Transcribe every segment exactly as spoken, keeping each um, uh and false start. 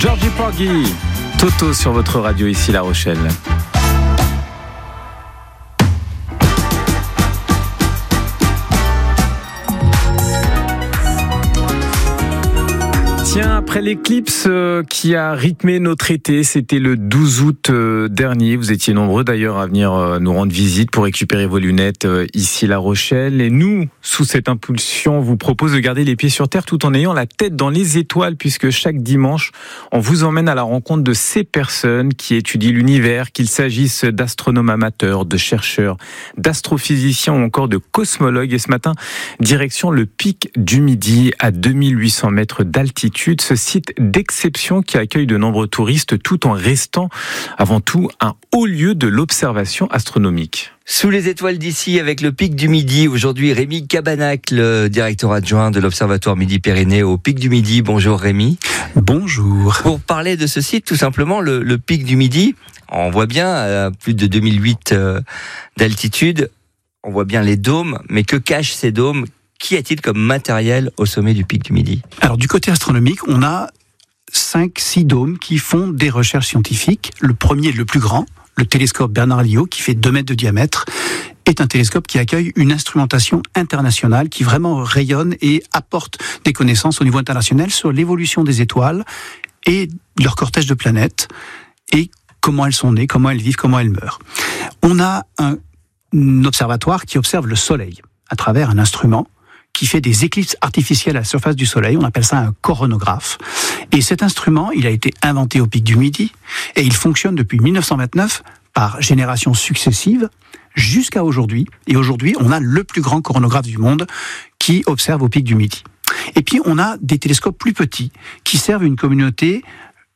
Georgie Porgy, Toto sur votre radio ici La Rochelle. Tiens, après l'éclipse euh, qui a rythmé notre été, c'était le douze août euh, dernier. Vous étiez nombreux d'ailleurs à venir euh, nous rendre visite pour récupérer vos lunettes euh, ici La Rochelle. Et nous, sous cette impulsion, on vous propose de garder les pieds sur terre tout en ayant la tête dans les étoiles, puisque chaque dimanche, on vous emmène à la rencontre de ces personnes qui étudient l'univers, qu'il s'agisse d'astronomes amateurs, de chercheurs, d'astrophysiciens ou encore de cosmologues. Et ce matin, direction le pic du Midi à deux mille huit cents mètres d'altitude. Ce site d'exception qui accueille de nombreux touristes tout en restant avant tout un haut lieu de l'observation astronomique. Sous les étoiles d'ici avec le pic du Midi, aujourd'hui Rémi Cabanac, le directeur adjoint de l'Observatoire Midi-Pyrénées au pic du Midi. Bonjour Rémi. Bonjour. Pour parler de ce site, tout simplement, le, le pic du Midi, on voit bien à plus de deux mille huit euh, d'altitude, on voit bien les dômes, mais que cachent ces dômes ? Qu'y a-t-il comme matériel au sommet du pic du Midi ? Alors du côté astronomique, on a cinq six dômes qui font des recherches scientifiques. Le premier, le plus grand, le télescope Bernard-Lyot, qui fait deux mètres de diamètre, est un télescope qui accueille une instrumentation internationale qui vraiment rayonne et apporte des connaissances au niveau international sur l'évolution des étoiles et leur cortège de planètes et comment elles sont nées, comment elles vivent, comment elles meurent. On a un, un observatoire qui observe le Soleil à travers un instrument qui fait des éclipses artificielles à la surface du Soleil. On appelle ça un coronographe. Et cet instrument, il a été inventé au pic du Midi et il fonctionne depuis dix-neuf cent vingt-neuf par générations successives jusqu'à aujourd'hui. Et aujourd'hui, on a le plus grand coronographe du monde qui observe au pic du Midi. Et puis, on a des télescopes plus petits qui servent une communauté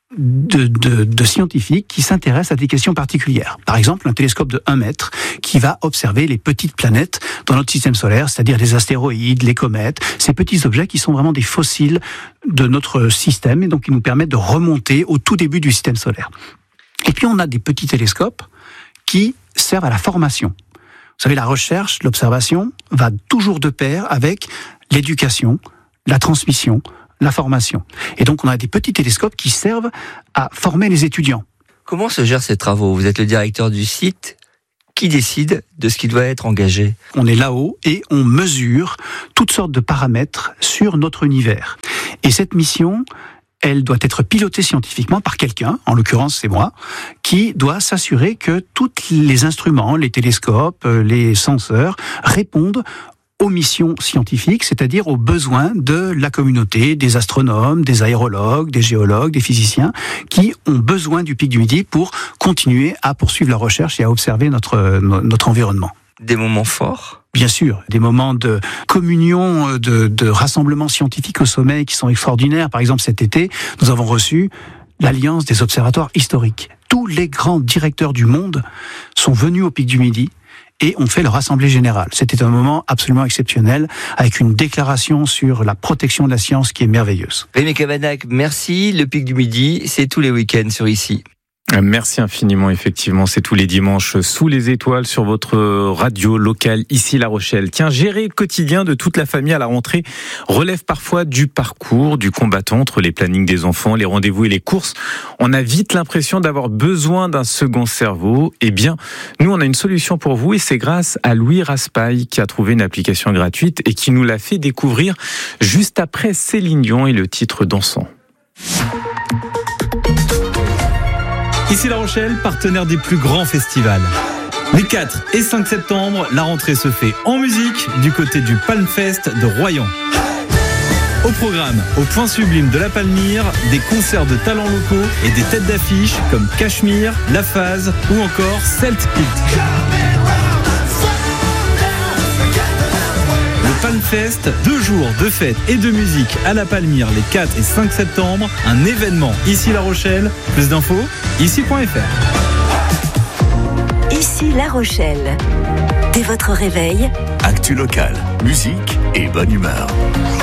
De, de, de scientifiques qui s'intéressent à des questions particulières. Par exemple, un télescope de un mètre qui va observer les petites planètes dans notre système solaire, c'est-à-dire les astéroïdes, les comètes, ces petits objets qui sont vraiment des fossiles de notre système et donc qui nous permettent de remonter au tout début du système solaire. Et puis on a des petits télescopes qui servent à la formation. Vous savez, la recherche, l'observation va toujours de pair avec l'éducation, la transmission, la formation. Et donc, on a des petits télescopes qui servent à former les étudiants. Comment se gèrent ces travaux ? Vous êtes le directeur du site. Qui décide de ce qui doit être engagé ? On est là-haut et on mesure toutes sortes de paramètres sur notre univers. Et cette mission, elle doit être pilotée scientifiquement par quelqu'un, en l'occurrence c'est moi, qui doit s'assurer que tous les instruments, les télescopes, les senseurs répondent aux missions scientifiques, c'est-à-dire aux besoins de la communauté, des astronomes, des aérologues, des géologues, des physiciens, qui ont besoin du pic du Midi pour continuer à poursuivre la recherche et à observer notre, notre environnement. Des moments forts ? Bien sûr, des moments de communion, de, de rassemblement scientifique au sommet qui sont extraordinaires. Par exemple, cet été, nous avons reçu l'Alliance des observatoires historiques. Tous les grands directeurs du monde sont venus au pic du Midi et on fait leur assemblée générale. C'était un moment absolument exceptionnel, avec une déclaration sur la protection de la science qui est merveilleuse. Rémi Cabanac, merci. Le pic du Midi, c'est tous les week-ends sur Ici. Merci infiniment, effectivement, c'est tous les dimanches sous les étoiles sur votre radio locale ici La Rochelle. Tiens, gérer le quotidien de toute la famille à la rentrée relève parfois du parcours du combattant entre les plannings des enfants, les rendez-vous et les courses. On a vite l'impression d'avoir besoin d'un second cerveau. Eh bien, nous on a une solution pour vous et c'est grâce à Louis Raspail qui a trouvé une application gratuite et qui nous l'a fait découvrir juste après Céline Dion et le titre Dansant. Ici La Rochelle, partenaire des plus grands festivals. Les quatre et cinq septembre, la rentrée se fait en musique du côté du Palmfest de Royan. Au programme, au point sublime de la Palmyre, des concerts de talents locaux et des têtes d'affiche comme Cachemire, La Phase ou encore Celt Pit. Le Palmfest, deux jours de fête et de musique à la Palmyre les quatre et cinq septembre, un événement ici La Rochelle. Plus d'infos, ici point f r. Ici La Rochelle. Dès votre réveil, actu local, musique et bonne humeur.